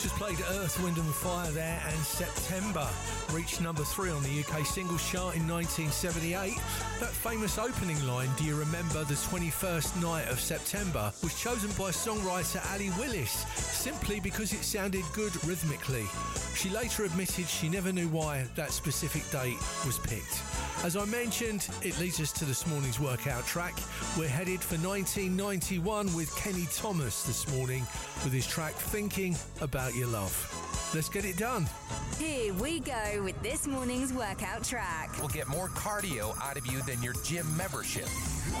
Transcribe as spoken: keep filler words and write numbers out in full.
Played Earth, Wind and Fire there, and September reached number three on the U K singles chart in nineteen seventy-eight. That famous opening line, "Do you remember the twenty-first night of September?" was chosen by songwriter Ali Willis simply because it sounded good rhythmically. She later admitted she never knew why that specific date was picked. As I mentioned, it leads us to this morning's workout track. We're headed for nineteen ninety-one with Kenny Thomas this morning with his track Thinking About Your Love. Let's get it done. Here we go with this morning's workout track. We'll get more cardio out of you than your gym membership.